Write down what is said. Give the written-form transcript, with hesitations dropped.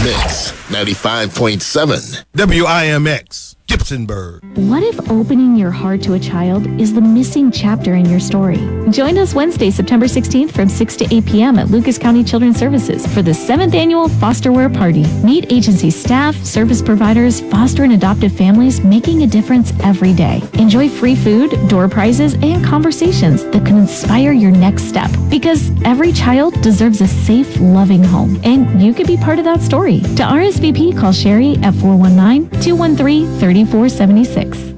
Mix 95.7. WIMX, Gibsonburg. What if opening your heart to a child is the missing chapter in your story? Join us Wednesday, September 16th from 6 to 8 p.m. at Lucas County Children's Services for the 7th Annual Fosterware Party. Meet agency staff, service providers, foster and adoptive families making a difference every day. Enjoy free food, door prizes, and conversations that can inspire your next step. Because every child deserves a safe, loving home, and you could be part of that story. To RSVP, call Sherry at 419-213-3476.